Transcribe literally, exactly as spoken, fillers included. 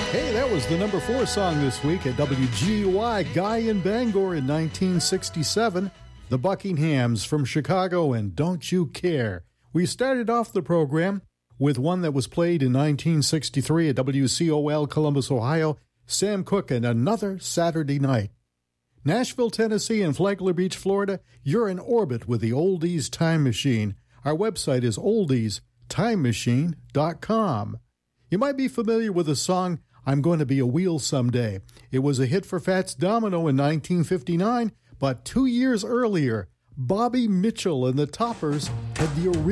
Hey, that was the number four song this week at W G Y, Guy in Bangor in nineteen sixty-seven. The Buckinghams from Chicago and Don't You Care. We started off the program with one that was played in nineteen sixty-three at W C O L Columbus, Ohio, Sam Cooke and Another Saturday Night. Nashville, Tennessee and Flagler Beach, Florida, you're in orbit with the Oldies Time Machine. Our website is oldies time machine dot com. You might be familiar with the song I'm Going to Be a Wheel Someday. It was a hit for Fats Domino in nineteen fifty-nine, but two years earlier, Bobby Mitchell and the Toppers had the original